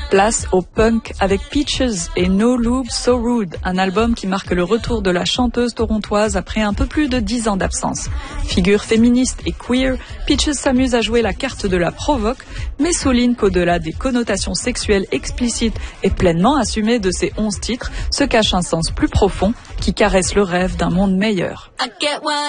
Place au punk avec Peaches et No Lube So Rude, un album qui marque le retour de la chanteuse torontoise après un peu plus de 10 ans d'absence. Figure féministe et queer, Peaches s'amuse à jouer la carte de la provoque, mais souligne qu'au-delà des connotations sexuelles explicites et pleinement assumées de ses 11 titres, se cache un sens plus profond qui caresse le rêve d'un monde meilleur.